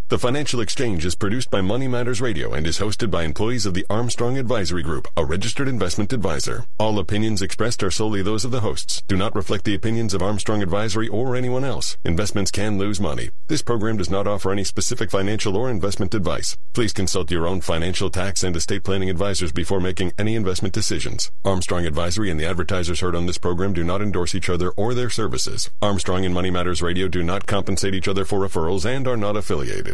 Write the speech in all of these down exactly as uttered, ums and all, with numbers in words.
The Financial Exchange is produced by Money Matters Radio and is hosted by employees of the Armstrong Advisory Group, a registered investment advisor. All opinions expressed are solely those of the hosts, do not reflect the opinions of Armstrong Advisory or anyone else. Investments can lose money. This program does not offer any specific financial or investment advice. Please consult your own financial, tax, and estate planning advisors before making any investment decisions. Armstrong Advisory and the advertisers heard on this program do not endorse each other or their services. Armstrong and Money Matters Radio do not compensate each other for referrals and are not affiliated.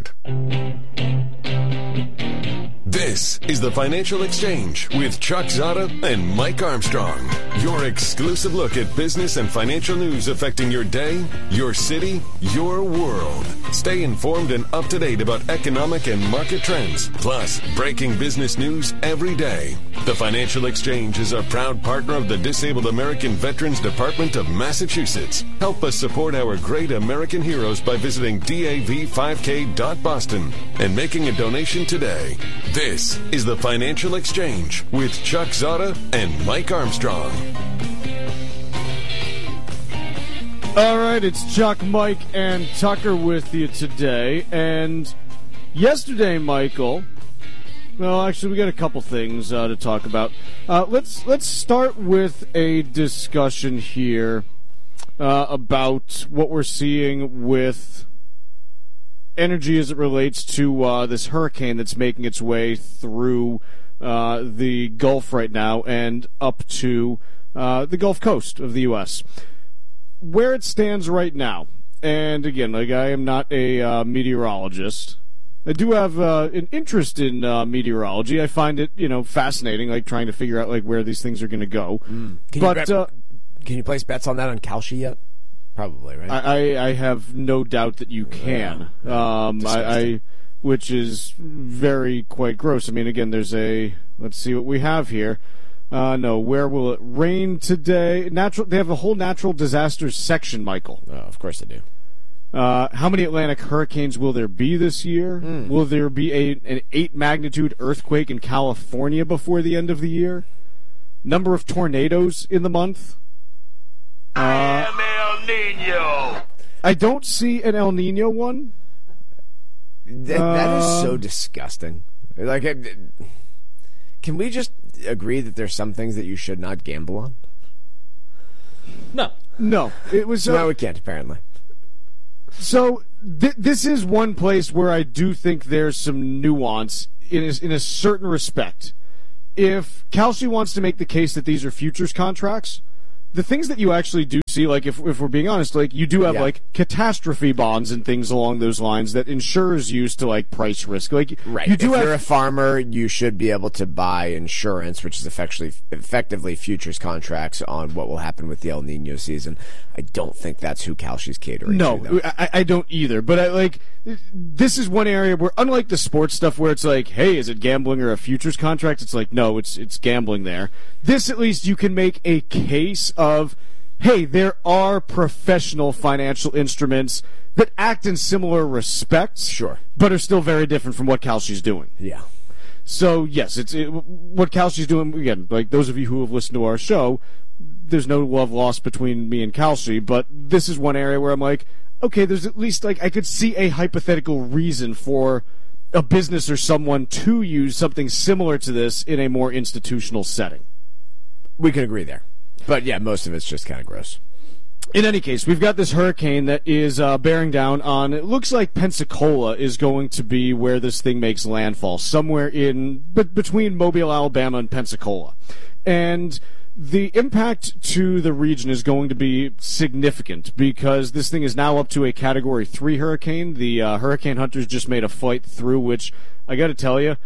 This is the Financial Exchange with Chuck Zada and Mike Armstrong. Your exclusive look at business and financial news affecting your day, your city, your world. Stay informed and up to date about economic and market trends, plus breaking business news every day. The Financial Exchange is a proud partner of the Disabled American Veterans Department of Massachusetts. Help us support our great American heroes by visiting D A V five K dot Boston and making a donation today. This is the Financial Exchange with Chuck Zada and Mike Armstrong. All right, it's Chuck, Mike, and Tucker with you today. And yesterday, Michael, well, actually, we got a couple things uh, to talk about. Uh, let's let's start with a discussion here uh, about what we're seeing with energy as it relates to uh, this hurricane that's making its way through uh, the Gulf right now and up to uh, the Gulf Coast of the U S Where it stands right now, and again, like I am not a uh, meteorologist. I do have uh, an interest in uh, meteorology. I find it, you know, fascinating, like trying to figure out like where these things are going to go. Mm. Can but you, uh, can you place bets on that on Kalshi yet? Probably, right? I, I have no doubt that you can, yeah. um, I, I, which is very quite gross. I mean, again, there's a, let's see what we have here. Uh, no, where will it rain today? Natural. They have a whole natural disasters section, Michael. Oh, of course they do. Uh, how many Atlantic hurricanes will there be this year? Mm. Will there be a, an eight magnitude earthquake in California before the end of the year? Number of tornadoes in the month? Uh, I am El Nino. I don't see an El Nino one. That, that is Uh, so disgusting. Like, it, can we just agree that there's some things that you should not gamble on? No. No. It was. Uh, no, we can't, apparently. So th- this is one place where I do think there's some nuance in a, in a certain respect. If Kalshi wants to make the case that these are futures contracts, the things that you actually do see, like if if we're being honest, like you do have Yeah. like catastrophe bonds and things along those lines that insurers use to like price risk. Like Right. you do if have you're a farmer, you should be able to buy insurance, which is effectively effectively futures contracts on what will happen with the El Nino season. I don't think that's who Kalshi's catering No, to. No, I, I don't either. But I like this is one area where, unlike the sports stuff, where it's like, hey, is it gambling or a futures contract? It's like, no, it's it's gambling there. This, at least, you can make a case of, hey, there are professional financial instruments that act in similar respects, Sure. but are still very different from what Kalshi's doing. Yeah. So yes, it's it, what Kalshi's doing. Again, like those of you who have listened to our show, there's no love lost between me and Kalshi, but this is one area where I'm like, okay, there's at least like I could see a hypothetical reason for a business or someone to use something similar to this in a more institutional setting. We can agree there. But yeah, most of it's just kind of gross. In any case, we've got this hurricane that is uh, bearing down on, it looks like Pensacola is going to be where this thing makes landfall, somewhere in but between Mobile, Alabama and Pensacola. And the impact to the region is going to be significant because this thing is now up to a Category three hurricane. The uh, hurricane hunters just made a flight through, which I got to tell you,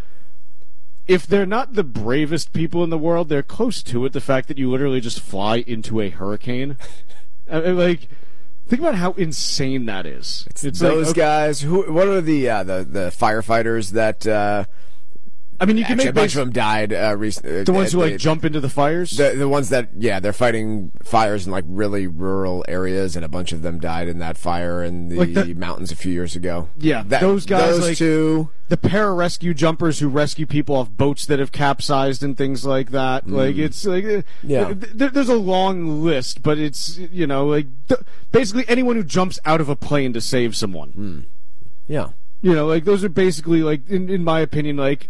if they're not the bravest people in the world, they're close to it. The fact that you literally just fly into a hurricane. I mean, like, think about how insane that is. It's, It's those like, okay, guys. Who? What are the uh, the the firefighters that? Uh, I mean, you can actually, make a bunch base- of them died uh, recently. the ones who like they, jump into the fires. The the ones that yeah, they're fighting fires in like really rural areas, and a bunch of them died in that fire in the, Like the- mountains a few years ago. Yeah, That- those guys, those like- two. The pararescue jumpers who rescue people off boats that have capsized and things like that. Like it's like uh, Yeah. th- th- there's a long list, but it's you know like th- basically anyone who jumps out of a plane to save someone. Yeah. You know, like those are basically like, in, in my opinion, like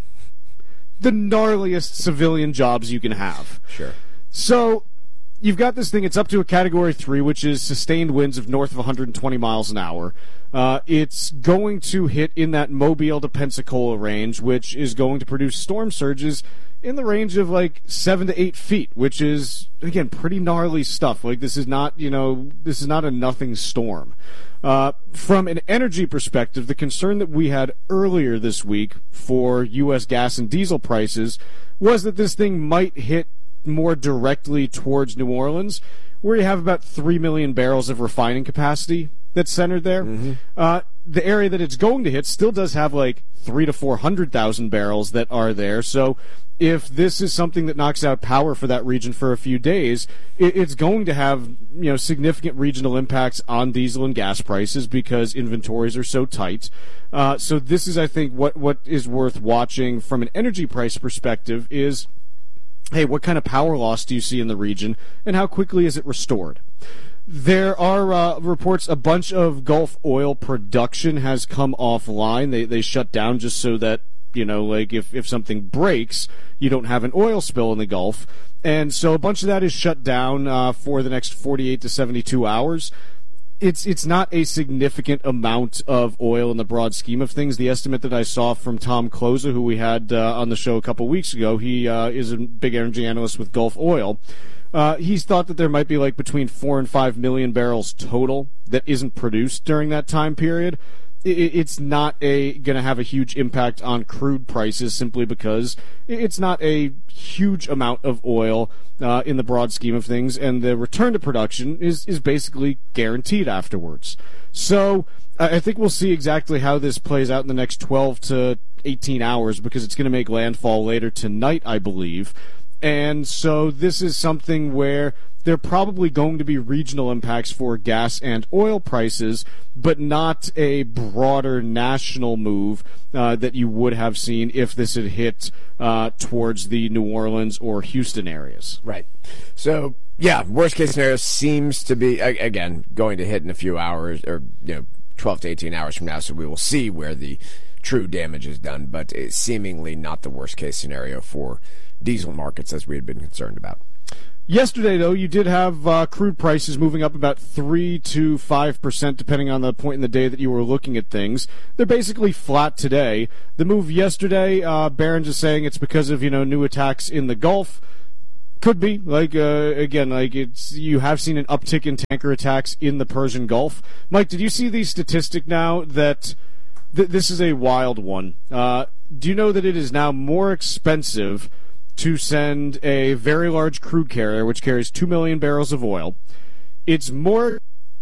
the gnarliest civilian jobs you can have. Sure. So you've got this thing. It's up to a Category three, which is sustained winds of north of one hundred twenty miles an hour. Uh, it's going to hit in that Mobile to Pensacola range, which is going to produce storm surges in the range of like seven to eight feet, which is, again, pretty gnarly stuff. Like, this is not, you know, this is not a nothing storm. Uh, from an energy perspective, the concern that we had earlier this week for U S gas and diesel prices was that this thing might hit more directly towards New Orleans, where you have about three million barrels of refining capacity that's centered there. Mm-hmm. Uh, the area that it's going to hit still does have like three to four hundred thousand barrels that are there. So if this is something that knocks out power for that region for a few days, it, it's going to have, you know, significant regional impacts on diesel and gas prices because inventories are so tight. Uh, so this is, I think, what what is worth watching from an energy price perspective is, hey, what kind of power loss do you see in the region, and how quickly is it restored? There are uh, reports a bunch of Gulf oil production has come offline. They they shut down just so that, you know, like if, if something breaks, you don't have an oil spill in the Gulf. And so a bunch of that is shut down uh, for the next forty-eight to seventy-two hours. It's it's not a significant amount of oil in the broad scheme of things. The estimate that I saw from Tom Kloza, who we had uh, on the show a couple weeks ago, he uh, is a big energy analyst with Gulf Oil. Uh, he's thought that there might be like between four and five million barrels total that isn't produced during that time period. It's not a going to have a huge impact on crude prices simply because it's not a huge amount of oil uh, in the broad scheme of things, and the return to production is, is basically guaranteed afterwards. So I think we'll see exactly how this plays out in the next twelve to eighteen hours because it's going to make landfall later tonight, I believe. And so this is something where there are probably going to be regional impacts for gas and oil prices, but not a broader national move uh, that you would have seen if this had hit uh, towards the New Orleans or Houston areas. Right. So, yeah, worst case scenario seems to be, again, going to hit in a few hours, or, you know, twelve to eighteen hours from now, so we will see where the true damage is done, but it's seemingly not the worst case scenario for diesel markets as we had been concerned about. Yesterday, though, you did have uh, crude prices moving up about three to five percent, depending on the point in the day that you were looking at things. They're basically flat today. The move yesterday, uh, Barron's is saying it's because of, you know, new attacks in the Gulf. Could be. Like, uh, again, like it's you have seen an uptick in tanker attacks in the Persian Gulf. Mike, did you see the statistic now that th- this is a wild one? Uh, do you know that it is now more expensive to send a very large crude carrier, which carries two million barrels of oil? It's more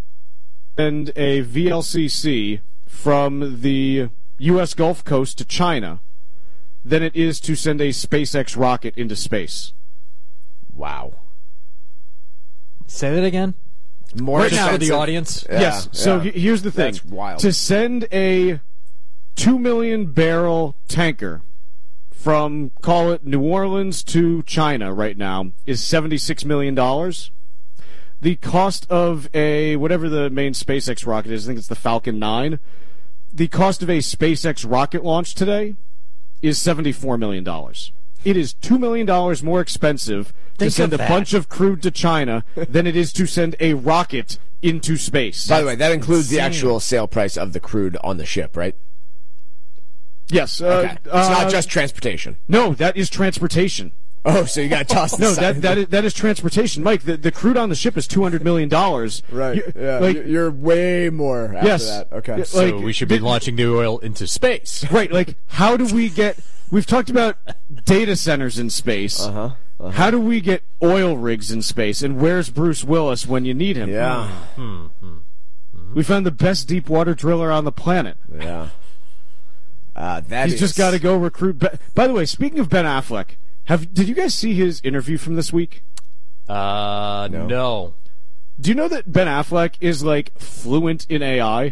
than a V L C C from the U S Gulf Coast to China than it is to send a SpaceX rocket into space. Wow. Say that again? More right now to the expensive. audience. Yeah, yes. So yeah. he- here's the thing. That's wild. To send a two million barrel tanker from, call it, New Orleans to China right now is seventy-six million dollars. The cost of a, whatever the main SpaceX rocket is, I think it's the Falcon nine, the cost of a SpaceX rocket launch today is seventy-four million dollars. It is two million dollars more expensive Think to send a of that. bunch of crude to China than it is to send a rocket into space. By the way, that includes the insane. actual sale price of the crude on the ship, right? Yes. Uh, Okay. It's uh, not just transportation. No, that is transportation. Oh, so you got to toss the No, side. that that is, that is transportation, Mike. The, the crude on the ship is two hundred million dollars. Right. yeah. Like, You're way more after yes. that. Okay. Yeah, So like, we should be did- launching new oil into space. right. Like, how do we get? We've talked about data centers in space. Uh-huh. Uh-huh. How do we get oil rigs in space? And where's Bruce Willis when you need him? Yeah. We found the best deep water driller on the planet. Yeah. Uh, that He's is- just got to go recruit. Be- By the way, speaking of Ben Affleck, have did you guys see his interview from this week? Uh, No. no. Do you know that Ben Affleck is like fluent in A I?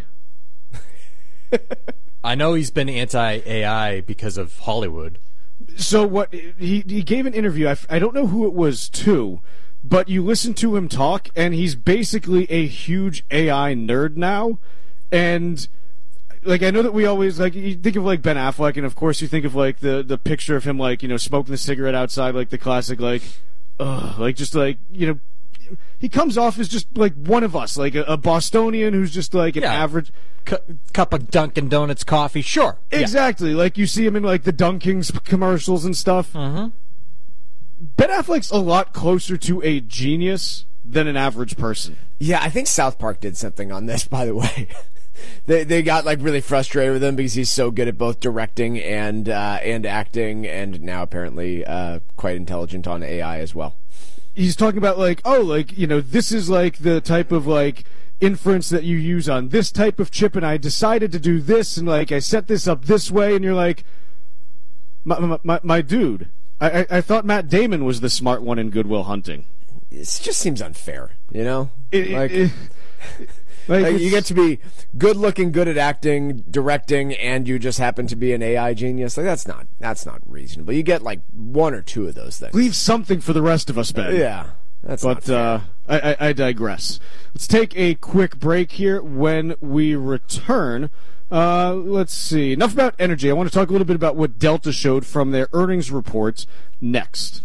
I know he's been anti-A I because of Hollywood. So what he he gave an interview. I, f- I don't know who it was to, but you listen to him talk, and he's basically a huge A I nerd now. And like I know that we always like you think of like Ben Affleck, and of course you think of like the the picture of him like you know smoking the cigarette outside, like the classic like, ugh, like just like you know. He comes off as just like one of us, like a, a Bostonian who's just like an yeah. average C- cup of Dunkin' Donuts coffee. Sure, exactly. Yeah. Like you see him in like the Dunkings commercials and stuff. Mm-hmm. Ben Affleck's a lot closer to a genius than an average person. Yeah, I think South Park did something on this, by the way. they they got like really frustrated with him because he's so good at both directing and uh, and acting, and now apparently uh, quite intelligent on A I as well. He's talking about like, oh, like, you know, this is like the type of like inference that you use on this type of chip, and I decided to do this, and like I set this up this way, and you're like, my my, my, my dude, I, I I thought Matt Damon was the smart one in Good Will Hunting. It just seems unfair, you know? It, like, it, it, like, like you get to be good looking, good at acting, directing, and you just happen to be an A I genius. Like that's not that's not reasonable. You get like one or two of those things. Leave something for the rest of us, Ben. Uh, yeah, that's but not fair. Uh, I, I, I digress. Let's take a quick break here. When we return, uh, let's see. Enough about energy. I want to talk a little bit about what Delta showed from their earnings reports next.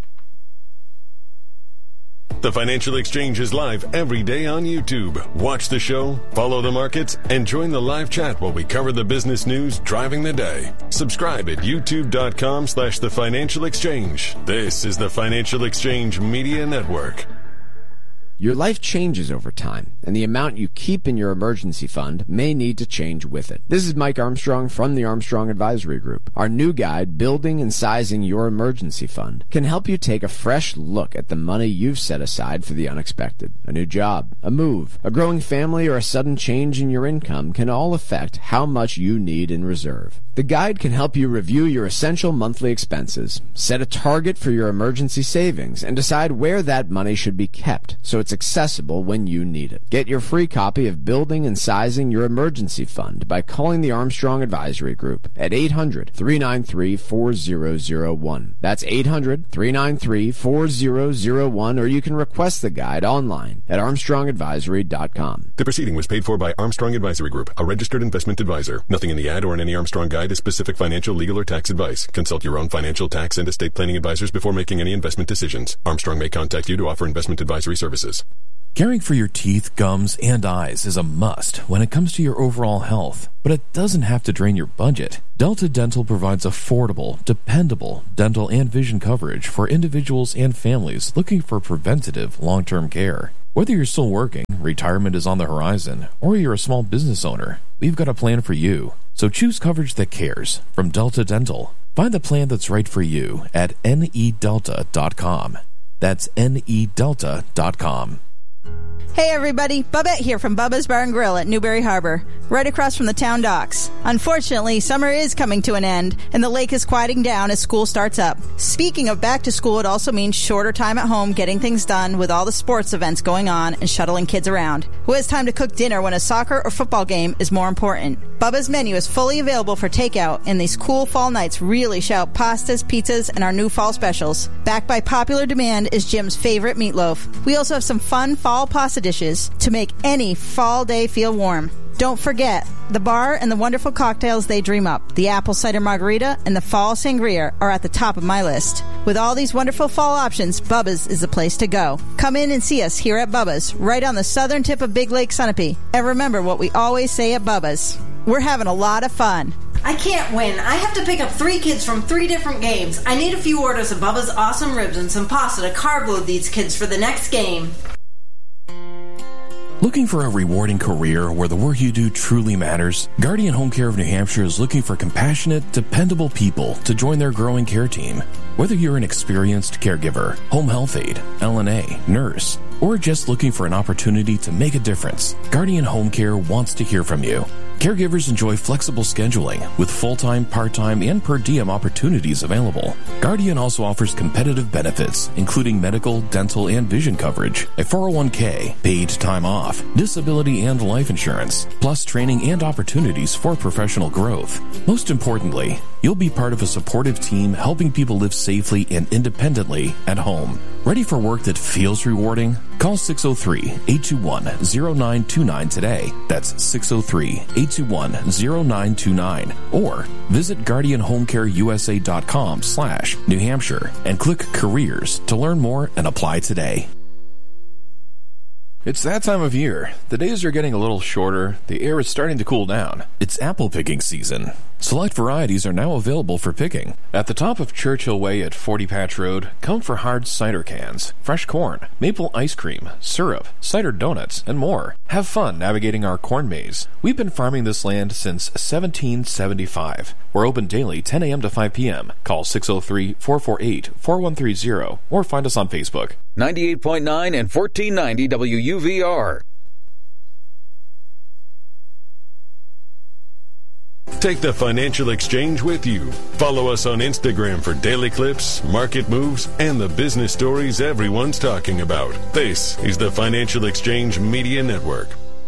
The Financial Exchange is live every day on YouTube. Watch the show, follow the markets, and join the live chat while we cover the business news driving the day. Subscribe at youtube.com slash the Financial Exchange. This is the Financial Exchange Media Network. Your life changes over time, and the amount you keep in your emergency fund may need to change with it. This is Mike Armstrong from the Armstrong Advisory Group. Our new guide, Building and Sizing Your Emergency Fund, can help you take a fresh look at the money you've set aside for the unexpected. A new job, a move, a growing family, or a sudden change in your income can all affect how much you need in reserve. The guide can help you review your essential monthly expenses, set a target for your emergency savings, and decide where that money should be kept so it's accessible when you need it. Get your free copy of Building and Sizing Your Emergency Fund by calling the Armstrong Advisory Group at eight hundred, three nine three, four zero zero one. That's eight hundred, three nine three, four zero zero one, or you can request the guide online at armstrong advisory dot com. The proceeding was paid for by Armstrong Advisory Group, a registered investment advisor. Nothing in the ad or in any Armstrong guide is specific financial, legal, or tax advice. Consult your own financial, tax, and estate planning advisors before making any investment decisions. Armstrong may contact you to offer investment advisory services. Caring for your teeth, gums, and eyes is a must when it comes to your overall health, but it doesn't have to drain your budget. Delta Dental provides affordable, dependable dental and vision coverage for individuals and families looking for preventative, long-term care. Whether you're still working, retirement is on the horizon, or you're a small business owner, we've got a plan for you. So choose coverage that cares from Delta Dental. Find the plan that's right for you at N E delta dot com. That's N E delta dot com. Hey everybody, Bubette here from Bubba's Bar and Grill at Newberry Harbor, right across from the town docks. Unfortunately, summer is coming to an end, and the lake is quieting down as school starts up. Speaking of back to school, it also means shorter time at home getting things done with all the sports events going on and shuttling kids around. Who has time to cook dinner when a soccer or football game is more important? Bubba's menu is fully available for takeout, and these cool fall nights really shout pastas, pizzas, and our new fall specials. Backed by popular demand is Jim's favorite meatloaf. We also have some fun fall pasta dishes to make any fall day feel warm. Don't forget, the bar and the wonderful cocktails they dream up, the apple cider margarita and the fall sangria, are at the top of my list. With all these wonderful fall options, Bubba's is the place to go. Come in and see us here at Bubba's, right on the southern tip of Big Lake Sunapee. And remember what we always say at Bubba's: we're having a lot of fun. I can't win. I have to pick up three kids from three different games. I need a few orders of Bubba's awesome ribs and some pasta to carb load these kids for the next game. Looking for a rewarding career where the work you do truly matters? Guardian Home Care of New Hampshire is looking for compassionate, dependable people to join their growing care team. Whether you're an experienced caregiver, home health aide, L N A, nurse, or just looking for an opportunity to make a difference, Guardian Home Care wants to hear from you. Caregivers enjoy flexible scheduling with full-time, part-time, and per diem opportunities available. Guardian also offers competitive benefits, including medical, dental, and vision coverage, a four oh one k, paid time off, disability and life insurance, plus training and opportunities for professional growth. Most importantly, you'll be part of a supportive team helping people live safely and independently at home. Ready for work that feels rewarding? Call six oh three, eight two one, oh nine two nine today. That's six oh three, eight two one, oh nine two nine. Or visit guardian home care u s a dot com slash New Hampshire and click Careers to learn more and apply today. It's that time of year. The days are getting a little shorter. The air is starting to cool down. It's apple picking season. Select varieties are now available for picking. At the top of Churchill Way at forty Patch Road, come for hard cider cans, fresh corn, maple ice cream, syrup, cider donuts, and more. Have fun navigating our corn maze. We've been farming this land since seventeen seventy-five. We're open daily ten a.m. to five p.m. Call six oh three, four four eight, four one three zero or find us on Facebook. ninety-eight point nine and fourteen ninety W U V R. Take the Financial Exchange with you. Follow us on Instagram for daily clips, market moves, and the business stories everyone's talking about. This is the Financial Exchange Media Network.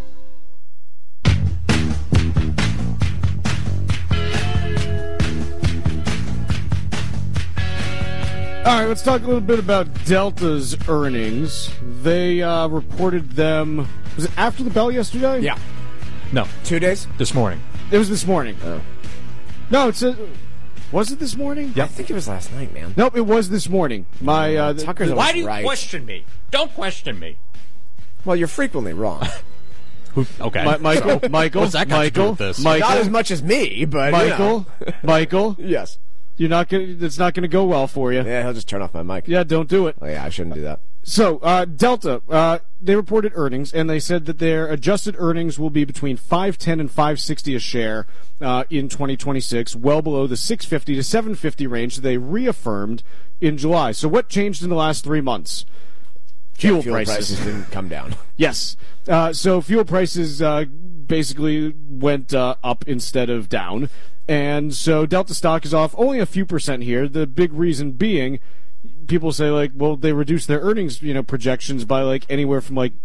All right, let's talk a little bit about Delta's earnings. They uh, reported them, was it after the bell yesterday? Yeah. No, Two days? this morning. It was this morning. Oh. No, it's a, was it this morning? I think it was last night, man. Nope, it was this morning. My uh, the- Tucker's the- always Why do you right. question me? Don't question me. Well, you're frequently wrong. Okay. Mi- Michael, Michael, What's that got to do Michael, with this? Michael, Not as much as me, but Michael, you know. Michael. Yes. You're not gonna. It's not gonna go well for you. Yeah, he'll just turn off my mic. Yeah, don't do it. Oh, yeah, I shouldn't do that. So, uh, Delta, uh, they reported earnings, and they said that their adjusted earnings will be between five ten and five sixty a share uh, in twenty twenty-six, well below the six fifty to seven fifty range that they reaffirmed in July. So, what changed in the last three months? Fuel, fuel prices. prices didn't come down. Yes. Uh, so fuel prices uh, basically went uh, up instead of down. And so Delta stock is off only a few percent here. The big reason being, people say, like, well, they reduced their earnings, you know, projections by, like, anywhere from, like,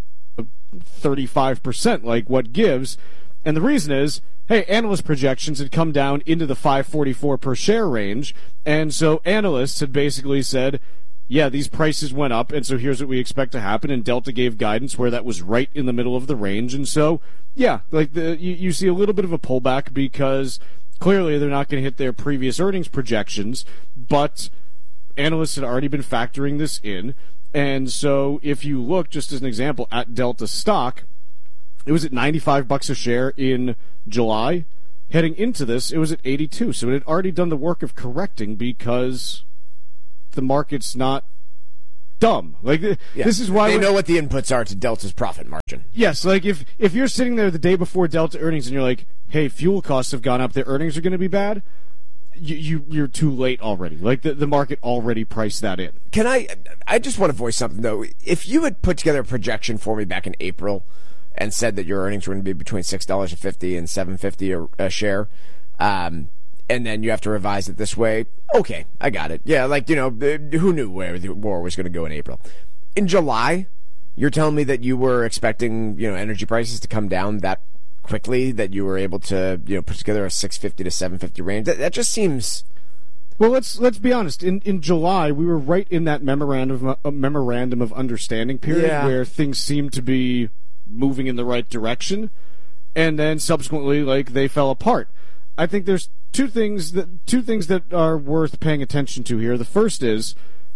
thirty-five percent, like what gives. And the reason is, hey, analyst projections had come down into the five forty-four per share range. And so analysts had basically said, yeah, these prices went up, and so here's what we expect to happen. And Delta gave guidance where that was right in the middle of the range. And so, yeah, like the you, you see a little bit of a pullback because clearly they're not going to hit their previous earnings projections, but analysts had already been factoring this in. And so if you look, just as an example, at Delta stock, it was at ninety-five bucks a share in July. Heading into this, it was at eighty-two. So it had already done the work of correcting because the market's not dumb. Like yeah. This is why they we, know what the inputs are to Delta's profit margin. Yes, like if if you're sitting there the day before Delta earnings and you're like, "Hey, fuel costs have gone up, their earnings are going to be bad," you, you you're too late already. Like the the market already priced that in. Can I? I just want to voice something though. If you had put together a projection for me back in April and said that your earnings were going to be between six dollars and fifty and seven fifty a, a share, um, and then you have to revise it this way. Okay, I got it. Yeah, like, you know, who knew where the war was going to go in April? In July, you're telling me that you were expecting, you know, energy prices to come down that quickly, that you were able to, you know, put together a six fifty to seven fifty range. That, that just seems... Well, let's let's be honest. In in July, we were right in that memorandum of, uh, memorandum of understanding period Yeah. where things seemed to be moving in the right direction, and then subsequently, like, they fell apart. I think there's two things that two things that are worth paying attention to here. The first is,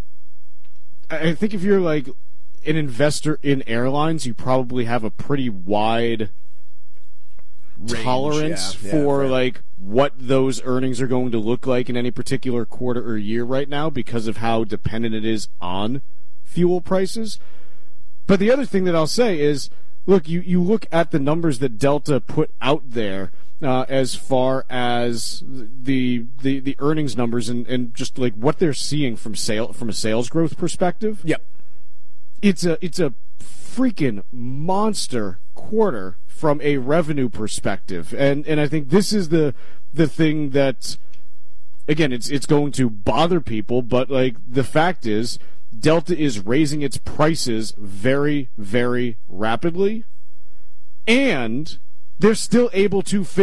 I think if you're like an investor in airlines, you probably have a pretty wide Range, tolerance yeah, yeah, for right. like what those earnings are going to look like in any particular quarter or year right now because of how dependent it is on fuel prices. But the other thing that I'll say is, look, you, you look at the numbers that Delta put out there uh, as far as the the, the earnings numbers and, and just like what they're seeing from sale from a sales growth perspective. Yep. It's a it's a freaking monster quarter from a revenue perspective. And and I think this is the the thing that, again, it's it's going to bother people, but like the fact is Delta is raising its prices very, very rapidly, and they're still able to fill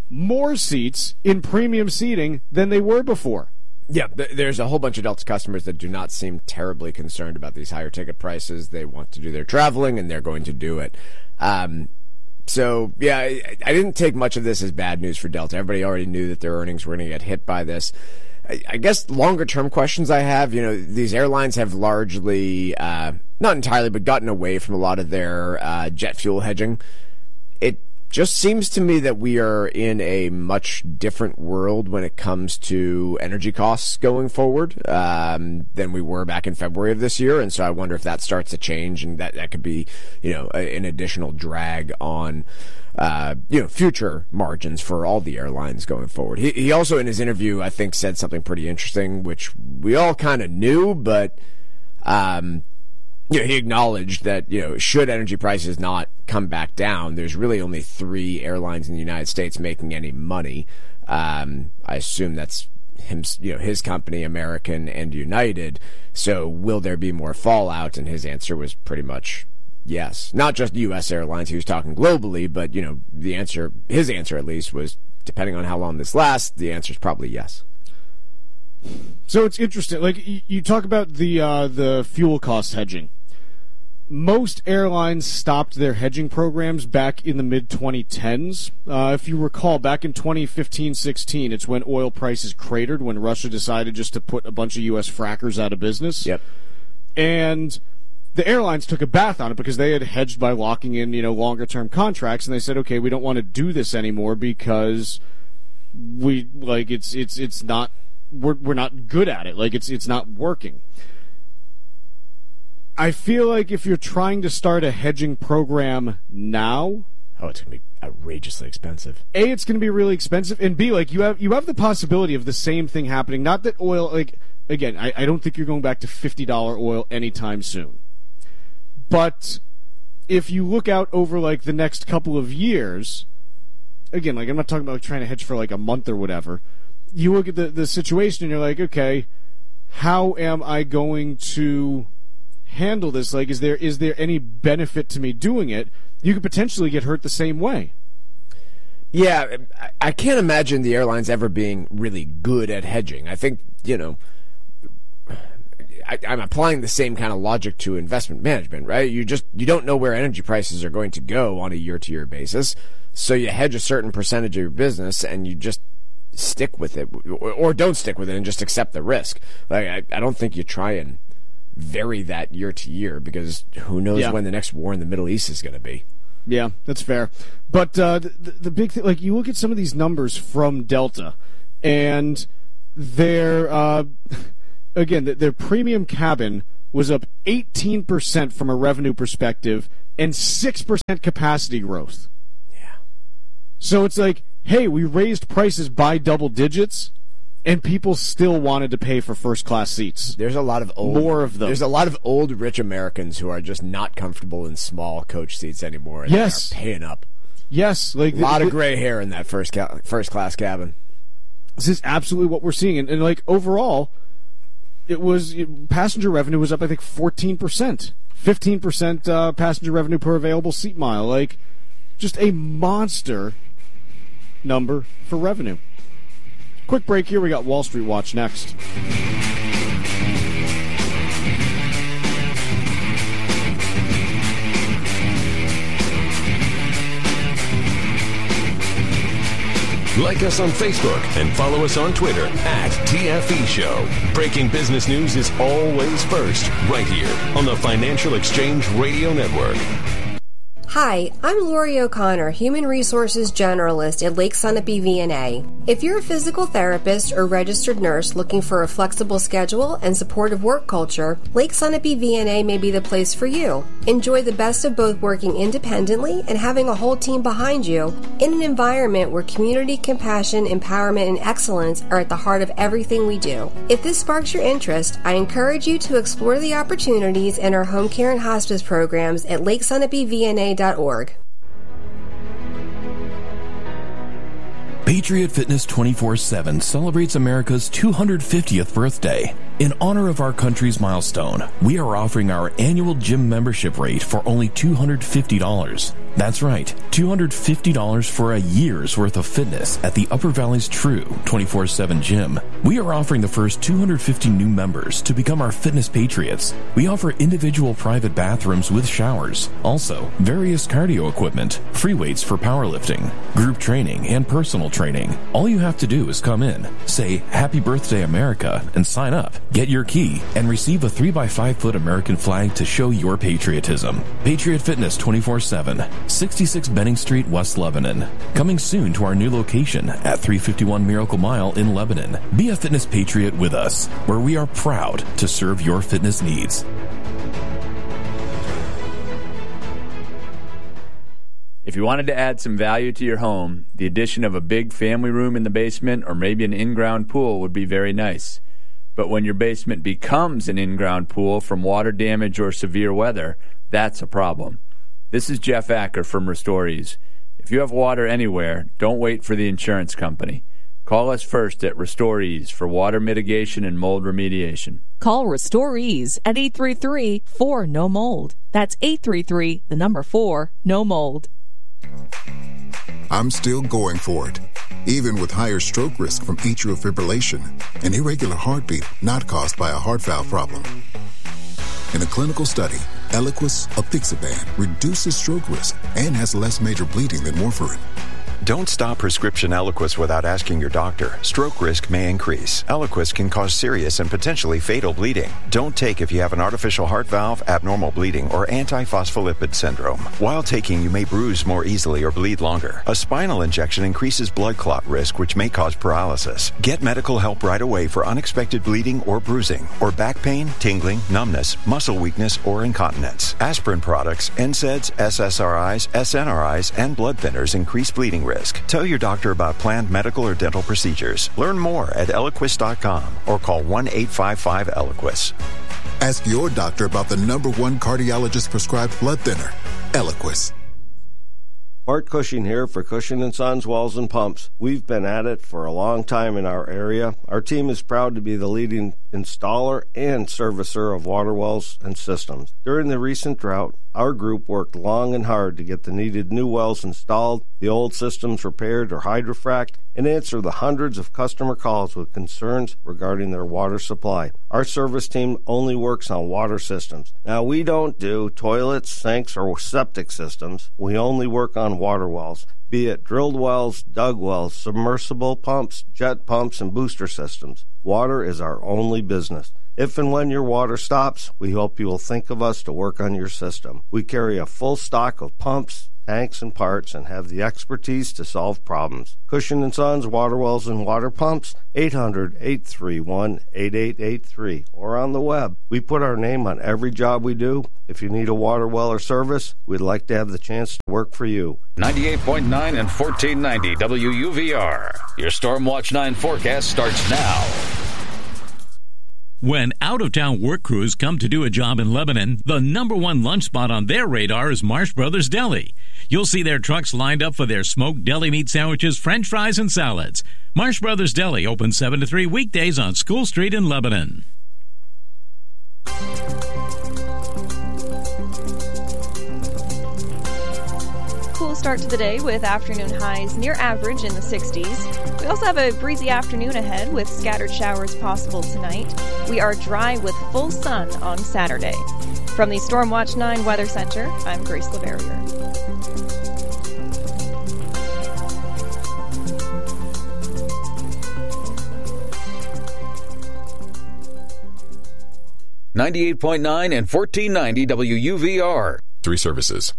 more seats in premium seating than they were before. Yeah, th- there's a whole bunch of Delta customers that do not seem terribly concerned about these higher ticket prices. They want to do their traveling, and they're going to do it. Um, so, yeah, I, I didn't take much of this as bad news for Delta. Everybody already knew that their earnings were going to get hit by this. I, I guess longer-term questions I have, you know, these airlines have largely, uh, not entirely, but gotten away from a lot of their uh, jet fuel hedging. It just seems to me that we are in a much different world when it comes to energy costs going forward um, than we were back in February of this year. And so I wonder if that starts to change, and that, that could be, you know, a, an additional drag on, uh, you know, future margins for all the airlines going forward. He, he also, in his interview, I think, said something pretty interesting, which we all kind of knew, but um, you know, he acknowledged that, you know, should energy prices not come back down, there's really only three airlines in the United States making any money. Um, I assume that's him, you know, his company, American and United. So will there be more fallout? And his answer was pretty much yes. Not just U S airlines. He was talking globally, but, you know, the answer, his answer at least, was depending on how long this lasts, the answer is probably yes. So it's interesting. Like, you talk about the uh, the fuel cost hedging. Most airlines stopped their hedging programs back in the mid twenty tens. Uh, if you recall, back in twenty fifteen sixteen, it's when oil prices cratered, when Russia decided just to put a bunch of U S frackers out of business. Yep. And the airlines took a bath on it because they had hedged by locking in, you know, longer-term contracts, and they said, okay, we don't want to do this anymore because we, like, it's it's it's not, we're we're not good at it. Like, it's it's not working. I feel like if you're trying to start a hedging program now, oh, it's going to be outrageously expensive. A, it's going to be really expensive, and B, like, you have you have the possibility of the same thing happening. Not that oil, like, again, I, I don't think you're going back to fifty dollars oil anytime soon. But if you look out over, like, the next couple of years, again, like, I'm not talking about like, trying to hedge for, like, a month or whatever. You look at the, the situation and you're like, okay, how am I going to handle this? Like, is there is there any benefit to me doing it? You could potentially get hurt the same way. Yeah, I can't imagine the airlines ever being really good at hedging. I think, you know, I, I'm applying the same kind of logic to investment management, right? You just you don't know where energy prices are going to go on a year-to-year basis, so you hedge a certain percentage of your business and you just stick with it, or, or don't stick with it and just accept the risk. Like, I, I don't think you try and vary that year to year, because who knows yeah. when the next war in the Middle East is going to be. Yeah, that's fair. But uh, the, the big thing, like, you look at some of these numbers from Delta, and their, uh, again, their premium cabin was up eighteen percent from a revenue perspective and six percent capacity growth. Yeah. So it's like, hey, we raised prices by double digits, and people still wanted to pay for first-class seats. There's a lot of old, more of them. There's a lot of old, rich Americans who are just not comfortable in small coach seats anymore. And yes, they are paying up. Yes, like a lot the, of gray hair in that first ca- first-class cabin. This is absolutely what we're seeing, and, and like overall, it was it, passenger revenue was up, I think, fourteen percent, fifteen percent uh, passenger revenue per available seat mile. Like, just a monster number for revenue. Quick break here. We got Wall Street Watch next. Like us on Facebook and follow us on Twitter at T F E Show. Breaking business news is always first, right here on the Financial Exchange Radio Network. Hi, I'm Lori O'Connor, Human Resources Generalist at Lake Sunapee V N A. If you're a physical therapist or registered nurse looking for a flexible schedule and supportive work culture, Lake Sunapee V N A may be the place for you. Enjoy the best of both working independently and having a whole team behind you in an environment where community, compassion, empowerment, and excellence are at the heart of everything we do. If this sparks your interest, I encourage you to explore the opportunities in our home care and hospice programs at lake sunapee v n a dot org. Patriot Fitness twenty-four seven celebrates America's two hundred fiftieth birthday. In honor of our country's milestone, we are offering our annual gym membership rate for only two hundred fifty dollars. That's right, two hundred fifty dollars for a year's worth of fitness at the Upper Valley's True twenty-four seven gym. We are offering the first two hundred fifty new members to become our fitness patriots. We offer individual private bathrooms with showers, also various cardio equipment, free weights for powerlifting, group training, and personal training. All you have to do is come in, say Happy Birthday America, and sign up. Get your key and receive a three by five foot American flag to show your patriotism. Patriot Fitness twenty-four seven, sixty-six Benning Street, West Lebanon. Coming soon to our new location at three fifty-one Miracle Mile in Lebanon. Be a fitness patriot with us, where we are proud to serve your fitness needs. If you wanted to add some value to your home, the addition of a big family room in the basement or maybe an in-ground pool would be very nice. But when your basement becomes an in-ground pool from water damage or severe weather, that's a problem. This is Jeff Acker from Restorees. If you have water anywhere, don't wait for the insurance company. Call us first at Restorees for water mitigation and mold remediation. Call Restorees at eight three three, four, N O mold. That's eight three three, the number four, no mold. I'm still going for it, even with higher stroke risk from atrial fibrillation, an irregular heartbeat not caused by a heart valve problem. In a clinical study, Eliquis apixaban reduces stroke risk and has less major bleeding than warfarin. Don't stop prescription Eliquis without asking your doctor. Stroke risk may increase. Eliquis can cause serious and potentially fatal bleeding. Don't take if you have an artificial heart valve, abnormal bleeding, or antiphospholipid syndrome. While taking, you may bruise more easily or bleed longer. A spinal injection increases blood clot risk, which may cause paralysis. Get medical help right away for unexpected bleeding or bruising, or back pain, tingling, numbness, muscle weakness, or incontinence. Aspirin products, N SAIDs, S S R Is, S N R Is, and blood thinners increase bleeding risk. Tell your doctor about planned medical or dental procedures. Learn more at Eliquis dot com or call one eight five five Eliquis. Ask your doctor about the number one cardiologist prescribed blood thinner, Eliquis. Bart Cushing here for Cushing and Sons Wells and Pumps. We've been at it for a long time in our area. Our team is proud to be the leading installer and servicer of water wells and systems. During the recent drought, our group worked long and hard to get the needed new wells installed, the old systems repaired or hydrofrac'd, and answer the hundreds of customer calls with concerns regarding their water supply. Our service team only works on water systems. Now, we don't do toilets, sinks, or septic systems. We only work on water wells, be it drilled wells, dug wells, submersible pumps, jet pumps, and booster systems. Water is our only business. If and when your water stops, we hope you will think of us to work on your system. We carry a full stock of pumps, tanks, and parts, and have the expertise to solve problems. Cushing and Sons Water Wells and Water Pumps, eight hundred, eight three one, eight eight eight three, or on the web. We put our name on every job we do. If you need a water well or service, we'd like to have the chance to work for you. ninety-eight point nine and fourteen ninety W U V R. Your Stormwatch nine forecast starts now. When out-of-town work crews come to do a job in Lebanon, the number one lunch spot on their radar is Marsh Brothers Deli. You'll see their trucks lined up for their smoked deli meat sandwiches, french fries, and salads. Marsh Brothers Deli open seven to three weekdays on School Street in Lebanon. Cool start to the day with afternoon highs near average in the sixties. We also have a breezy afternoon ahead with scattered showers possible tonight. We are dry with full sun on Saturday. From the Stormwatch nine Weather Center, I'm Grace LeVerrier. ninety-eight point nine and fourteen ninety W U V R. Three services.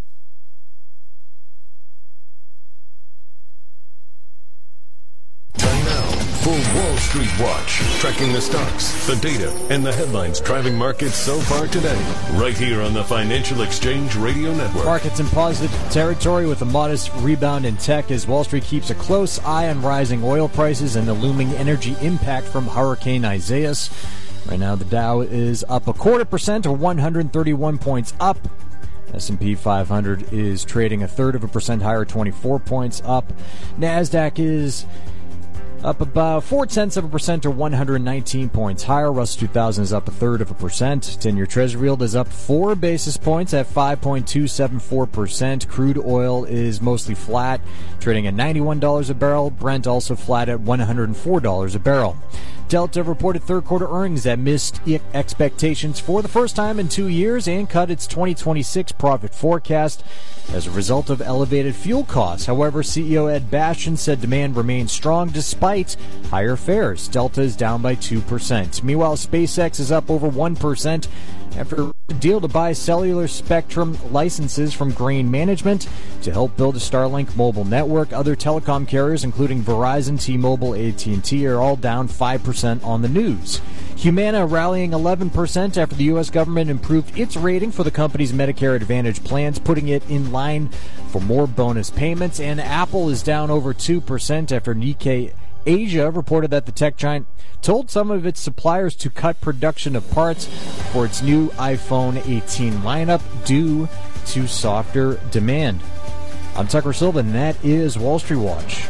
Time now for Wall Street Watch, tracking the stocks, the data, and the headlines driving markets so far today. Right here on the Financial Exchange Radio Network. Markets in positive territory with a modest rebound in tech as Wall Street keeps a close eye on rising oil prices and the looming energy impact from Hurricane Isaias. Right now, the Dow is up a quarter percent or one hundred thirty-one points up. S and P five hundred is trading a third of a percent higher, twenty-four points up. NASDAQ is up about four tenths of a percent or one hundred nineteen points higher. Russell two thousand is up a third of a percent. ten-year Treasury yield is up four basis points at five point two seven four percent. Crude oil is mostly flat, trading at ninety-one dollars a barrel. Brent also flat at one hundred four dollars a barrel. Delta reported third quarter earnings that missed expectations for the first time in two years and cut its twenty twenty-six profit forecast as a result of elevated fuel costs. However, C E O Ed Bastian said demand remains strong despite higher fares. Delta is down by two percent. Meanwhile, SpaceX is up over one percent after a deal to buy cellular spectrum licenses from Grain Management to help build a Starlink mobile network. Other telecom carriers, including Verizon, T-Mobile, A T and T, are all down five percent on the news. Humana rallying eleven percent after the U S government improved its rating for the company's Medicare Advantage plans, putting it in line for more bonus payments. And Apple is down over two percent after Nikkei Asia reported that the tech giant told some of its suppliers to cut production of parts for its new iPhone eighteen lineup due to softer demand. I'm Tucker Silva, and that is Wall Street Watch.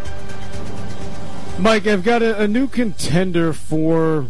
Mike, I've got a, a new contender for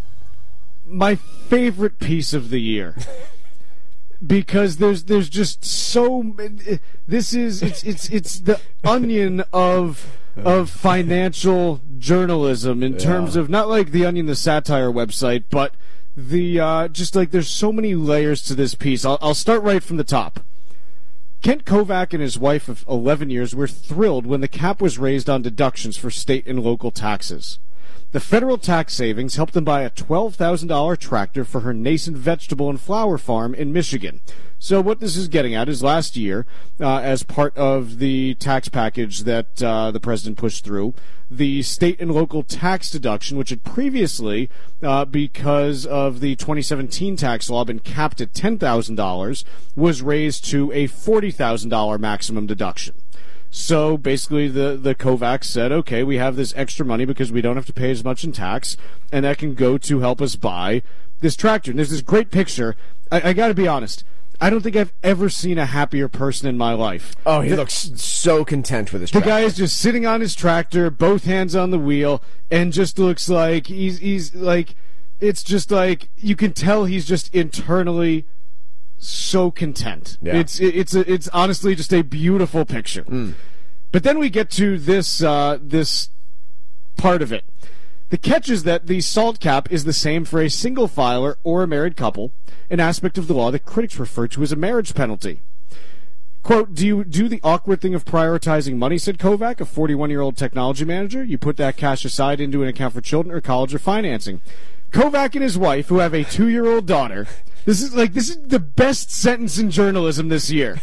my favorite piece of the year. Because there's there's just so this is it's it's it's the onion of of financial journalism in terms Yeah. of not like the Onion, the satire website, but the uh, just like there's so many layers to this piece. I'll, I'll start right from the top. Kent Kovac and his wife of eleven years were thrilled when the cap was raised on deductions for state and local taxes. The federal tax savings helped them buy a twelve thousand dollars tractor for her nascent vegetable and flower farm in Michigan. So what this is getting at is last year, uh, as part of the tax package that uh, the president pushed through, the state and local tax deduction, which had previously, uh, because of the twenty seventeen tax law, been capped at ten thousand dollars, was raised to a forty thousand dollars maximum deduction. So basically the, the Kovacs said, okay, we have this extra money because we don't have to pay as much in tax, and that can go to help us buy this tractor. And there's this great picture. I, I got to be honest. I don't think I've ever seen a happier person in my life. Oh, he the, looks so content with his The tractor. guy is just sitting on his tractor, both hands on the wheel, and just looks like he's, he's like, it's just like, you can tell he's just internally so content. Yeah. It's it, it's a, it's honestly just a beautiful picture. Mm. But then we get to this uh, this part of it. The catch is that the SALT cap is the same for a single filer or a married couple, an aspect of the law that critics refer to as a marriage penalty. Quote, do you do the awkward thing of prioritizing money, said Kovac, a forty-one-year-old technology manager. You put that cash aside into an account for children or college or financing. Kovac and his wife, who have a two-year-old daughter, this is like this is the best sentence in journalism this year.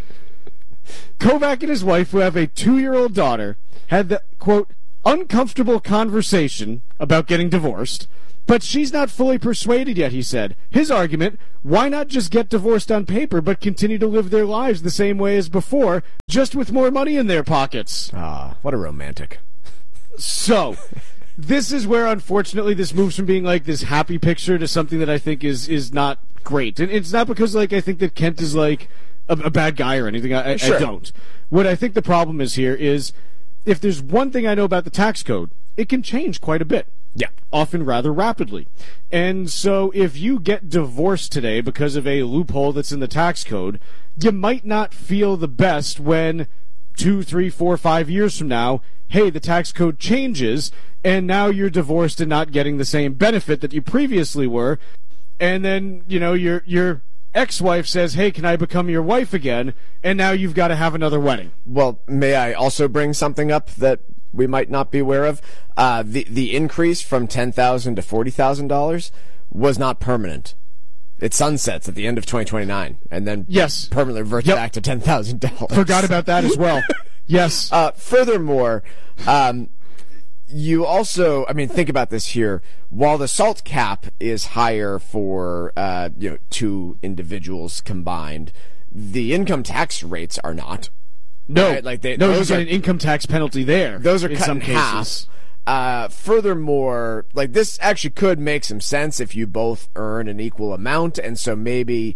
Kovac and his wife, who have a two-year-old daughter, had the, quote, uncomfortable conversation about getting divorced, but she's not fully persuaded yet, he said. His argument, why not just get divorced on paper but continue to live their lives the same way as before, just with more money in their pockets? Ah, what a romantic. So, this is where, unfortunately, this moves from being like this happy picture to something that I think is, is not great. And it's not because, like, I think that Kent is, like, a, a bad guy or anything. I, Sure. I don't. What I think the problem is here is, if there's one thing I know about the tax code, it can change quite a bit. Yeah. Often rather rapidly. And so if you get divorced today because of a loophole that's in the tax code, you might not feel the best when two, three, four, five years from now, hey, the tax code changes, and now you're divorced and not getting the same benefit that you previously were. And then, you know, your your ex-wife says, hey, can I become your wife again? And now you've got to have another wedding. Well, may I also bring something up that we might not be aware of? Uh, the the increase from ten thousand dollars to forty thousand dollars was not permanent. It sunsets at the end of twenty twenty-nine, and then yes, permanently reverts Yep. back to ten thousand dollars. Forgot about that as well. Yes. Uh, furthermore, um, you also, I mean, think about this here. While the SALT cap is higher for uh, you know two individuals combined, the income tax rates are not. No, Right? Like they, no, you those get are an income tax penalty there. those are in cut some in cases. half. Uh, furthermore, like this actually could make some sense if you both earn an equal amount, and so maybe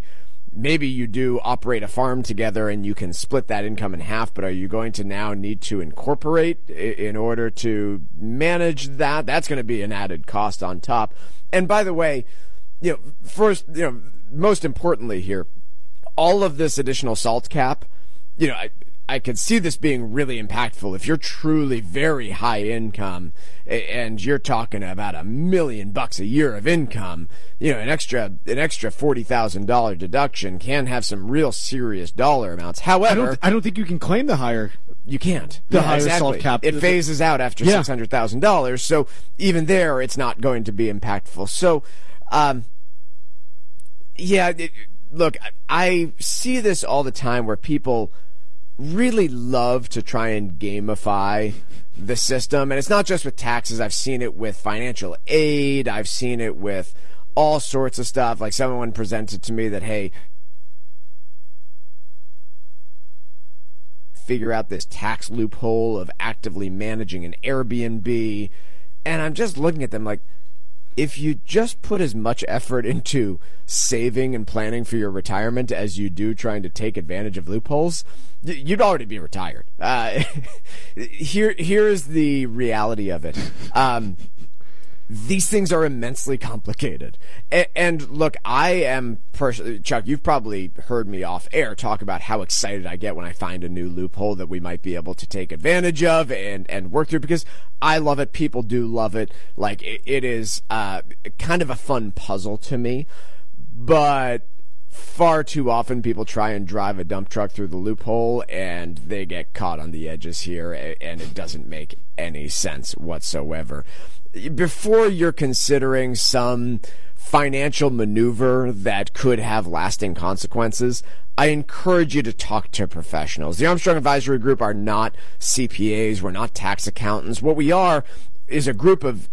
maybe you do operate a farm together and you can split that income in half, but are you going to now need to incorporate in order to manage that? That's going to be an added cost on top. And by the way, you know, first, you know, most importantly here, all of this additional SALT cap, you know, I, I could see this being really impactful if you're truly very high income and you're talking about a million bucks a year of income. You know, an extra an extra forty thousand dollars deduction can have some real serious dollar amounts. However, I don't, I don't think you can claim the higher. You can't. The yeah, higher exactly. SALT cap. It phases out after yeah. six hundred thousand dollars. So even there, it's not going to be impactful. So, um, yeah, it, look, I see this all the time where people really love to try and gamify the system. And it's not just with taxes. I've seen it with financial aid. I've seen it with all sorts of stuff. Like someone presented to me that, hey, figure out this tax loophole of actively managing an Airbnb. And I'm just looking at them like, if you just put as much effort into saving and planning for your retirement as you do trying to take advantage of loopholes, you'd already be retired. Uh, here, here's the reality of it. Um, these things are immensely complicated. And, and look, I am personally, Chuck, you've probably heard me off air talk about how excited I get when I find a new loophole that we might be able to take advantage of and, and work through, because I love it. People do love it. Like, it, it is uh, kind of a fun puzzle to me. But far too often people try and drive a dump truck through the loophole and they get caught on the edges here, and it doesn't make any sense whatsoever. Before you're considering some financial maneuver that could have lasting consequences, I encourage you to talk to professionals. The Armstrong Advisory Group are not C P As. We're not tax accountants. What we are is a group of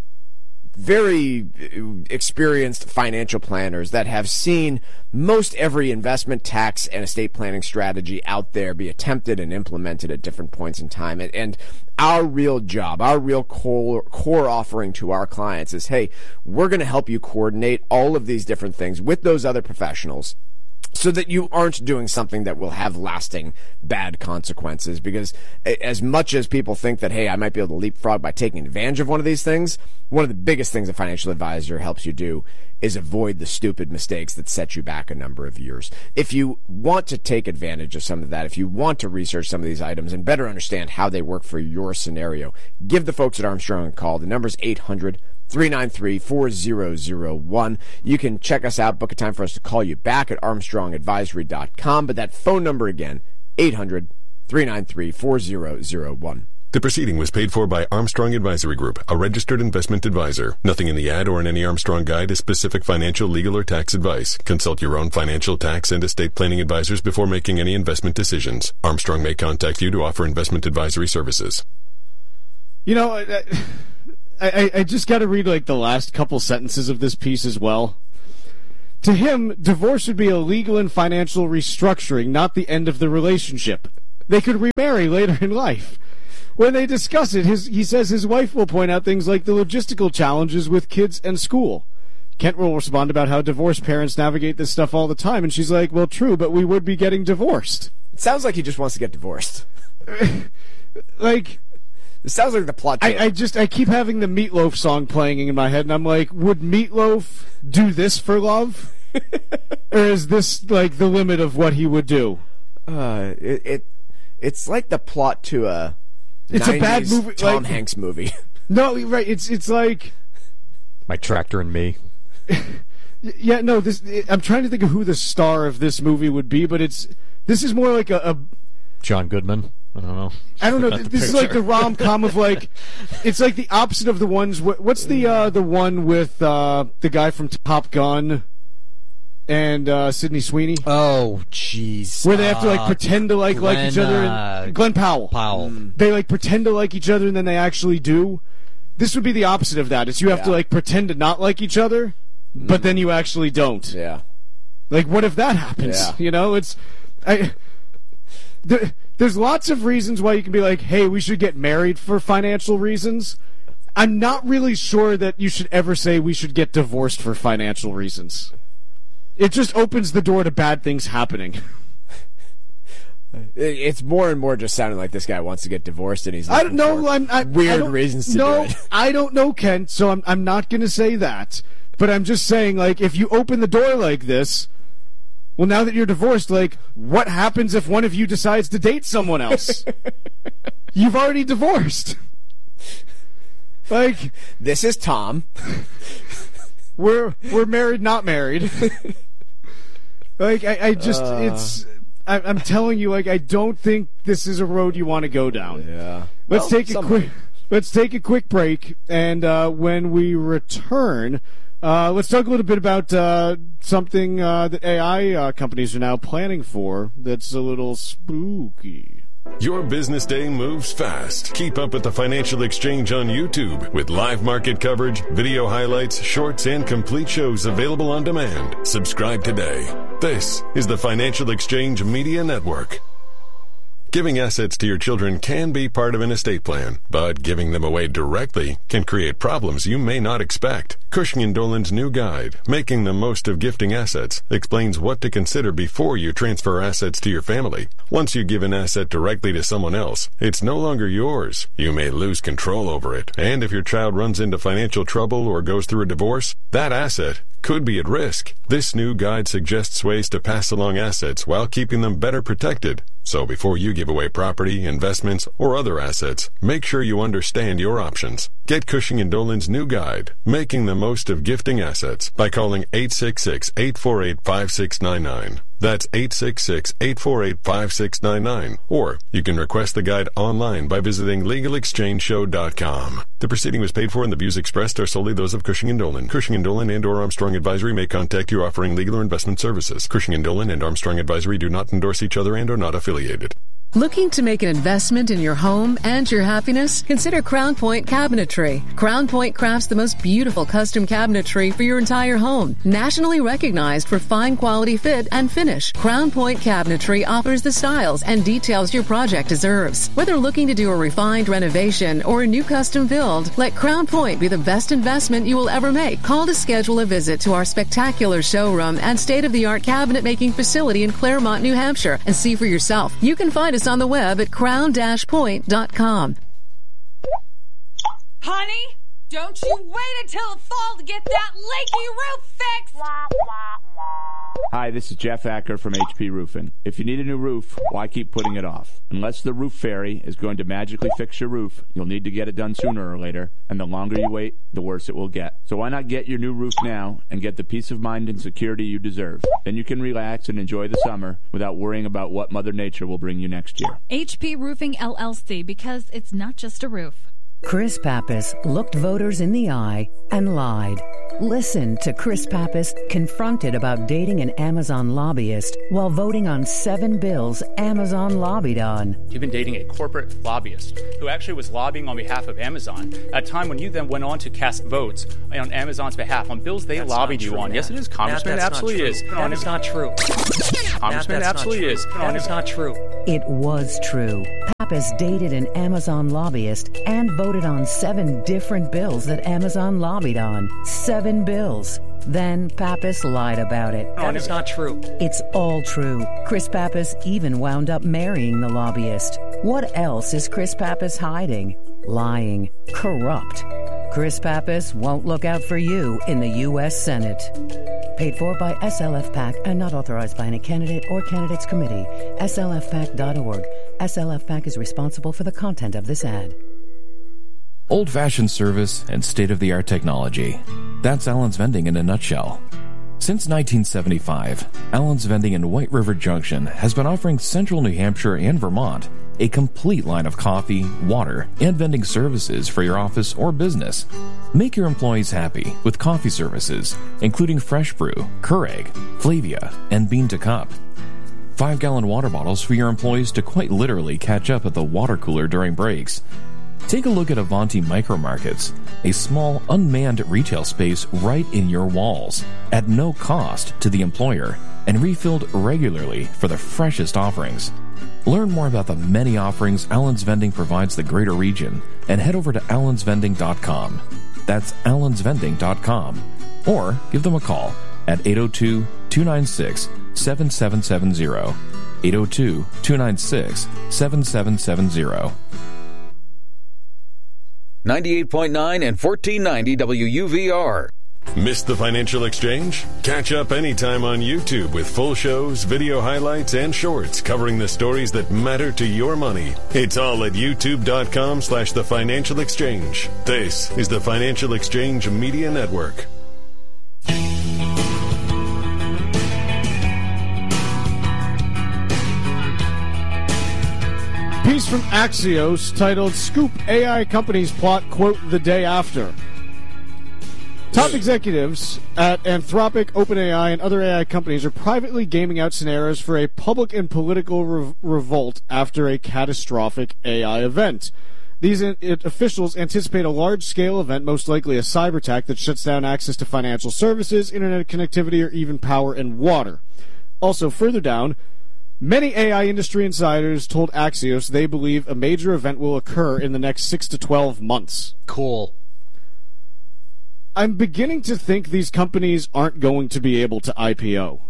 very experienced financial planners that have seen most every investment, tax, and estate planning strategy out there be attempted and implemented at different points in time. And, and our real job, our real core, core offering to our clients is, hey, we're going to help you coordinate all of these different things with those other professionals so that you aren't doing something that will have lasting bad consequences. Because as much as people think that, hey, I might be able to leapfrog by taking advantage of one of these things, one of the biggest things a financial advisor helps you do is avoid the stupid mistakes that set you back a number of years. If you want to take advantage of some of that, if you want to research some of these items and better understand how they work for your scenario, give the folks at Armstrong a call. The number's eight hundred, three nine three, four zero zero one. You can check us out, book a time for us to call you back at armstrong advisory dot com. But that phone number again, eight hundred, three nine three, four zero zero one. The proceeding was paid for by Armstrong Advisory Group, a registered investment advisor. Nothing in the ad or in any Armstrong guide is specific financial, legal, or tax advice. Consult your own financial, tax, and estate planning advisors before making any investment decisions. Armstrong may contact you to offer investment advisory services. You know, I, I, I just got to read like the last couple sentences of this piece as well. To him, divorce would be a legal and financial restructuring, not the end of the relationship. They could remarry later in life. When they discuss it, his, he says his wife will point out things like the logistical challenges with kids and school. Kent will respond about how divorced parents navigate this stuff all the time, and she's like, well, true, but we would be getting divorced. It sounds like he just wants to get divorced. Like... It sounds like the plot. I, I just, I keep having the Meatloaf song playing in my head, and I'm like, would Meatloaf do this for love? Or is this, like, the limit of what he would do? Uh, it, it It's like the plot to a... It's a bad movie. Tom like, Hanks movie. No, right. It's it's like My Tractor and Me. Yeah, no. This I'm trying to think of who the star of this movie would be, but it's this is more like a, a John Goodman. I don't know. I don't know. This picture. is like the rom-com of like it's like the opposite of the ones. What's the uh, the one with uh, the guy from Top Gun and uh, Sydney Sweeney? Oh, jeez. Where they have to like uh, pretend to like Glenn, like each other. And, uh, Glenn Powell. Powell. Mm. They like pretend to like each other and then they actually do. This would be the opposite of that. It's you have yeah. to like pretend to not like each other, mm. but then you actually don't. Yeah. Like what if that happens? Yeah. You know, it's I. There, there's lots of reasons why you can be like, hey, we should get married for financial reasons. I'm not really sure that you should ever say we should get divorced for financial reasons. it just opens the door to bad things happening. It's more and more just sounding like this guy wants to get divorced, and he's I don't know. I'm I, weird I don't, reasons to no, do it. I don't know, Ken. So I'm I'm not going to say that. But I'm just saying, like, if you open the door like this, well, now that you're divorced, like, what happens if one of you decides to date someone else? You've already divorced. Like, this is Tom. We're we're married, not married. Like, I, I just uh. it's. I'm telling you, like, I don't think this is a road you want to go down. Yeah. Let's well, take a somebody. quick. Let's take a quick break, and uh, when we return, uh, let's talk a little bit about uh, something uh, that A I uh, companies are now planning for. That's a little spooky. Your business day moves fast. Keep up with the Financial Exchange on YouTube with live market coverage, video highlights, shorts, and complete shows available on demand. Subscribe today. This is the Financial Exchange Media Network. Giving assets to your children can be part of an estate plan, but giving them away directly can create problems you may not expect. Cushing and Dolan's new guide, Making the Most of Gifting Assets, explains what to consider before you transfer assets to your family. Once you give an asset directly to someone else, it's no longer yours. You may lose control over it, and if your child runs into financial trouble or goes through a divorce, that asset could be at risk. This new guide suggests ways to pass along assets while keeping them better protected. So before you give away property, investments, or other assets, make sure you understand your options. Get Cushing and Dolan's new guide, Making the Most of Gifting Assets, by calling eight six six, eight four eight, five six nine nine. That's eight six six, eight four eight, five six nine nine. Or you can request the guide online by visiting legal exchange show dot com. The proceeding was paid for, and the views expressed are solely those of Cushing and Dolan. Cushing and Dolan and or Armstrong Advisory may contact you offering legal or investment services. Cushing and Dolan and Armstrong Advisory do not endorse each other and are not affiliated. Looking to make an investment in your home and your happiness? Consider Crown Point Cabinetry. Crown Point crafts the most beautiful custom cabinetry for your entire home. Nationally recognized for fine quality fit and finish, Crown Point Cabinetry offers the styles and details your project deserves. Whether looking to do a refined renovation or a new custom build, let Crown Point be the best investment you will ever make. Call to schedule a visit to our spectacular showroom and state-of-the-art cabinet making facility in Claremont, New Hampshire, and see for yourself. You can find us on the web at crown dash point dot com. Honey, don't you wait until the fall to get that leaky roof fixed! Hi, this is Jeff Acker from H P Roofing. If you need a new roof, why keep putting it off? Unless the roof fairy is going to magically fix your roof, you'll need to get it done sooner or later, and the longer you wait, the worse it will get. So why not get your new roof now and get the peace of mind and security you deserve? Then you can relax and enjoy the summer without worrying about what Mother Nature will bring you next year. H P Roofing L L C, because it's not just a roof. Chris Pappas looked voters in the eye and lied. Listen to Chris Pappas confronted about dating an Amazon lobbyist while voting on seven bills Amazon lobbied on. You've been dating a corporate lobbyist who actually was lobbying on behalf of Amazon at a time when you then went on to cast votes on Amazon's behalf on bills they that's lobbied you true, on. Matt. Yes, it is. Congressman, Matt, absolutely is. That is not true. Congressman, Matt, absolutely is. That is not true. It was true. Pappas dated an Amazon lobbyist and voted on seven different bills that Amazon lobbied on. Seven bills. Then Pappas lied about it. That is not true. It's all true. Chris Pappas even wound up marrying the lobbyist. What else is Chris Pappas hiding? Lying. Corrupt. Chris Pappas won't look out for you in the U S Senate. Paid for by S L F PAC and not authorized by any candidate or candidates committee. S L F pac dot org. S L F PAC is responsible for the content of this ad. Old-fashioned service and state-of-the-art technology. That's Allen's Vending in a nutshell. Since nineteen seventy-five, Allen's Vending in White River Junction has been offering Central New Hampshire and Vermont a complete line of coffee, water, and vending services for your office or business. Make your employees happy with coffee services, including Fresh Brew, Keurig, Flavia, and Bean to Cup. Five-gallon water bottles for your employees to quite literally catch up at the water cooler during breaks. Take a look at Avanti Micro Markets, a small, unmanned retail space right in your walls, at no cost to the employer, and refilled regularly for the freshest offerings. Learn more about the many offerings Allen's Vending provides the greater region, and head over to allens vending dot com. That's allens vending dot com. Or give them a call, at eight oh two, two nine six, seven seven seven zero. eight oh two, two nine six, seven seven seven zero. ninety-eight point nine and fourteen ninety W U V R. Missed the Financial Exchange? Catch up anytime on YouTube with full shows, video highlights, and shorts covering the stories that matter to your money. It's all at youtube.com slash the Financial Exchange. This is the Financial Exchange Media Network. Piece from Axios titled Scoop A I Companies Plot, quote, the day after. Top executives at Anthropic, OpenAI, and other A I companies are privately gaming out scenarios for a public and political re- revolt after a catastrophic A I event. These in- it, officials anticipate a large-scale event, most likely a cyber attack that shuts down access to financial services, internet connectivity, or even power and water. Also, further down, many A I industry insiders told Axios they believe a major event will occur in the next six to twelve months. Cool. I'm beginning to think these companies aren't going to be able to I P O.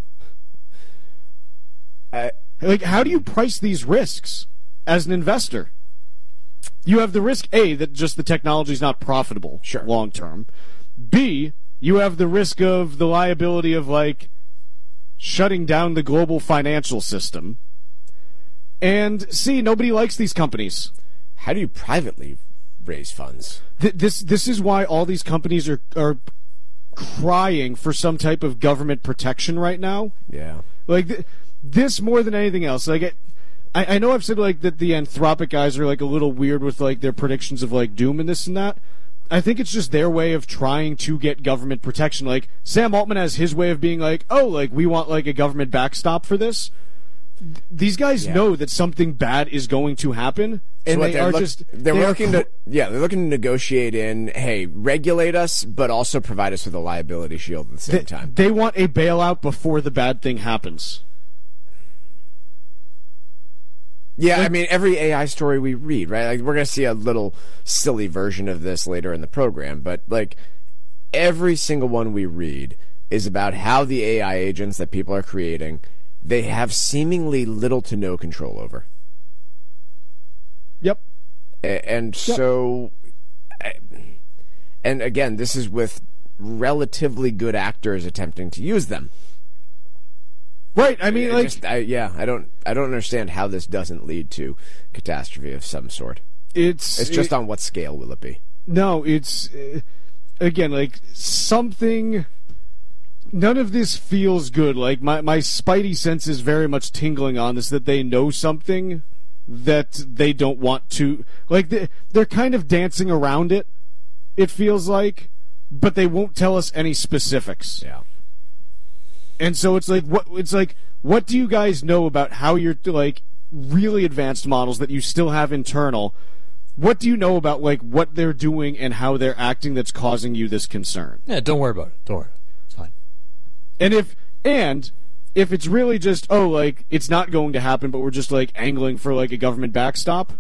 Uh, like, how do you price these risks as an investor? You have the risk, A, that just the technology is not profitable sure. long term. B, you have the risk of the liability of, like, shutting down the global financial system. And C, nobody likes these companies. How do you privately raise funds? Th- this this is why all these companies are are crying for some type of government protection right now. Yeah. Like, th- this more than anything else. Like, it, I, I know I've said, like, that the Anthropic guys are, like, a little weird with, like, their predictions of, like, doom and this and that. I think it's just their way of trying to get government protection. Like, Sam Altman has his way of being like, oh, like, we want, like, a government backstop for this. Th- these guys yeah. know that something bad is going to happen, and so they they're are look, just... They're they looking are, to... Yeah, they're looking to negotiate in, hey, regulate us, but also provide us with a liability shield at the same they, time. They want a bailout before the bad thing happens. Yeah, I mean, every A I story we read, right? Like, we're going to see a little silly version of this later in the program, but, like, every single one we read is about how the A I agents that people are creating, they have seemingly little to no control over. Yep. A- and yep. so, and again, this is with relatively good actors attempting to use them. Right, I mean, I like, just, I, yeah, I don't, I don't understand how this doesn't lead to catastrophe of some sort. It's it's just it, on what scale will it be? No, it's uh, again like something. None of this feels good. Like my my spidey sense is very much tingling on this. That they know something that they don't want to. Like they, they're kind of dancing around it. It feels like, but they won't tell us any specifics. Yeah. And so it's like, what it's like, what do you guys know about how you're, like, really advanced models that you still have internal? What do you know about, like, what they're doing and how they're acting that's causing you this concern? Yeah, don't worry about it. Don't worry. It's fine. And if, and if it's really just, oh, like, it's not going to happen, but we're just, like, angling for, like, a government backstop,